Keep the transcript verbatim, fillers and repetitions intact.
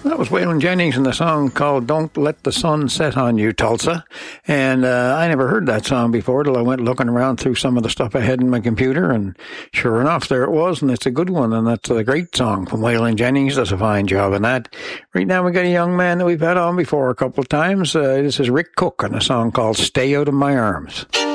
That was Waylon Jennings in the song called Don't Let the Sun Set on You, Tulsa. And uh, I never heard that song before till I went looking around through some of the stuff I had in my computer. And sure enough, there it was. And it's a good one. And that's a great song from Waylon Jennings. Does a fine job in that. Right now we got a young man that we've had on before a couple of times. Uh, this is Rick Cook on a song called Stay Out of My Arms.